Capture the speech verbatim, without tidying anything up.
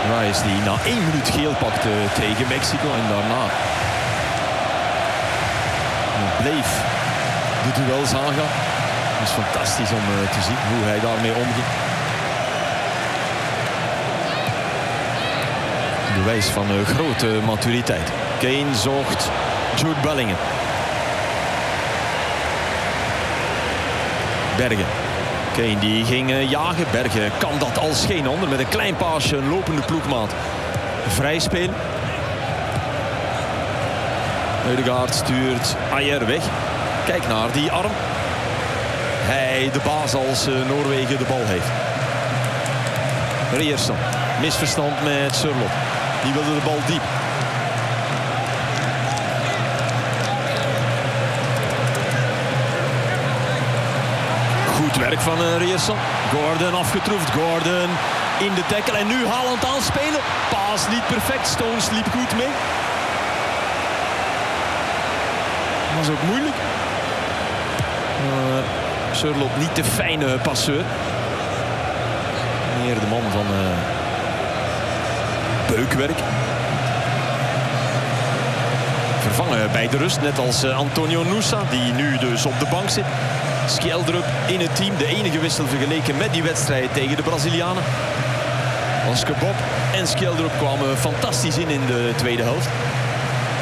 Rice die na één minuut geel pakte tegen Mexico en daarna bleef de duels aangaan. Het is fantastisch om uh, te zien hoe hij daarmee omging. Bewijs van uh, grote maturiteit. Kane zocht Jude Bellingham. Bergen. Kane die ging uh, jagen. Bergen kan dat als geen ander. Met een klein paasje, een lopende ploegmaat. Vrij spelen. Ødegaard stuurt Ajer weg. Kijk naar die arm. Hij de baas als uh, Noorwegen de bal heeft. Ryerson. Misverstand met Sørloth. Die wilde de bal diep. Goed werk van uh, Ryerson. Gordon afgetroefd. Gordon in de tackle. En nu Haaland aanspelen. Paas niet perfect. Stones liep goed mee. Dat was ook moeilijk. Uh, Sørloth niet de fijne passeur. Meer de man van uh, beukwerk. Vervangen bij de rust, net als uh, Antonio Nusa, die nu dus op de bank zit. Skjeldrup in het team, de enige wissel vergeleken met die wedstrijd tegen de Brazilianen. Oscar Bob en Skjeldrup kwamen fantastisch in in de tweede helft.